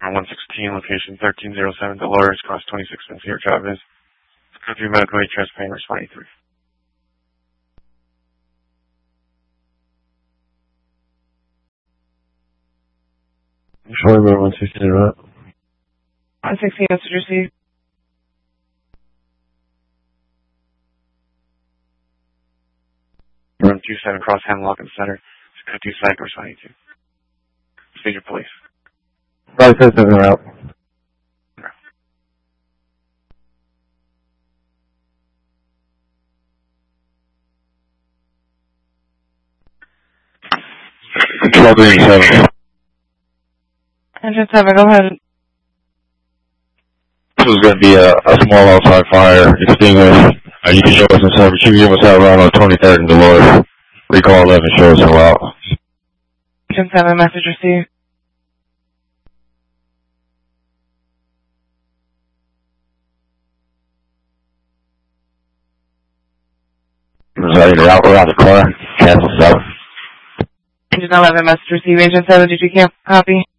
116, location 1307 Dolores, cost 26 cents here, Travis. Go through medical aid, chest pain, responding 3. Short room 116, right? 116, message received. Room 27, cross Hemlock and Center. Go to psych, responding 2. Procedure, police. Right, says something out. Control 37. Engine 7, go ahead. This is going to be a small outside fire extinguished. You can show us in service. You can give us out around on 23rd in Dolores. Recall 11, show us how out. Engine 7, message received. Residing route around the car. Cancel 7. Engine 11, message received. Agent 7, did you copy?